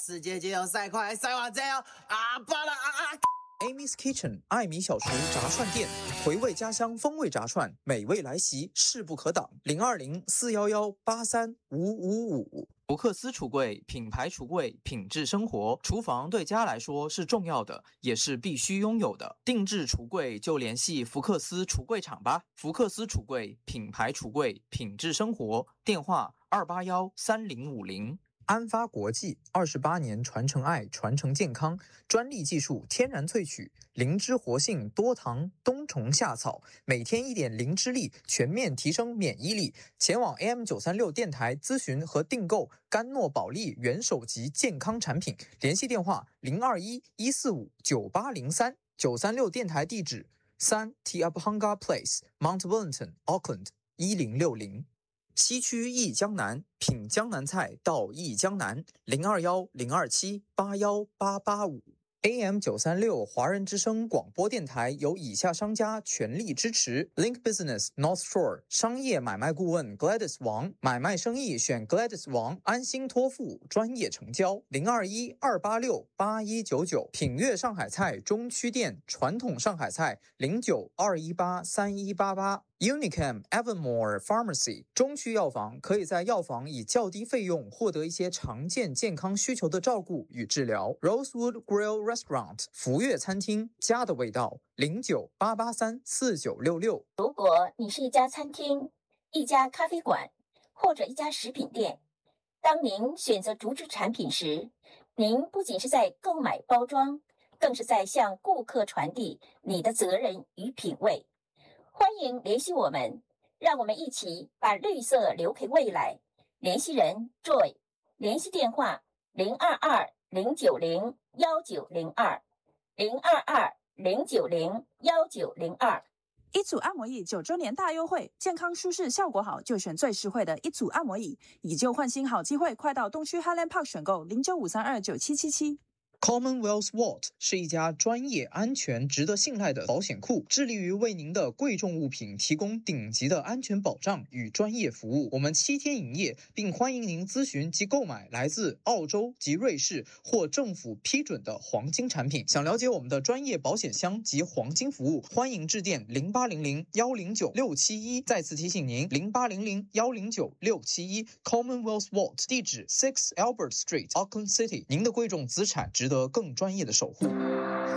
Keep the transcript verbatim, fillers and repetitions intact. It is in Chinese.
世界就要赛快赛完这样啊！巴拉啊啊 Amy's Kitchen 艾米小厨炸串店，回味家乡风味炸串，美味来袭，势不可挡。零二零四幺幺八三五五五。福克斯橱柜，品牌橱柜，品质生活。厨房对家来说是重要的，也是必须拥有的。定制橱柜就联系福克斯橱柜厂吧。福克斯橱柜，品牌橱柜，品质生活。电话二八幺三零五零。安发国际二十八年传承爱，传承健康，专利技术，天然萃取，灵芝活性，多糖，冬虫夏草，每天一点灵芝力，全面提升免疫力。前往 A M 九三六电台咨询和订购甘诺宝利元首级健康产品，联系电话零二一一四五九八零三。九三六电台地址三 Tiabhanga Place Mount Wellington Auckland 一零六零。西区忆江南，品江南菜到忆江南，零二幺零二七八幺八八五。A M 九三六华人之声广播电台由以下商家全力支持 ：Link Business North Shore 商业买卖顾问 Gladys 王，买卖生意选 Gladys 王，安心托付，专业成交。零二一二八六八一九九。品悦上海菜中区店，传统上海菜零九二一八三一八八。Unicam Evermore Pharmacy 中区药房，可以在药房以较低费用获得一些常见健康需求的照顾与治疗。Rosewood Grill Restaurant 福悦餐厅，家的味道，零九八八三四九六六。 如果你是一家餐厅、一家咖啡馆或者一家食品店，当您选择竹制产品时，您不仅是在购买包装，更是在向顾客传递你的责任与品味。欢迎联系我们，让我们一起把绿色留给未来。联系人 Joy， 联系电话零二二零九零幺九零二零二二零九零幺九零二。 一组按摩椅九周年大优惠，健康舒适效果好就选最实惠的一组按摩椅，以旧换新好机会，快到东区 Highland Park 选购零九五三二九七七七。 Commonwealth Vault 是一家专业、安全、值得信赖的保险库，致力于为您的贵重物品提供顶级的安全保障与专业服务。我们七天营业，并欢迎您咨询及购买来自澳洲及瑞士或政府批准的黄金产品。想了解我们的专业保险箱及黄金服务，欢迎致电零八零零幺零九六七一。再次提醒您，零八零零幺零九六七一。Commonwealth Vault 地址 Six Albert Street Auckland City。您的贵重资产值得更专业的守护。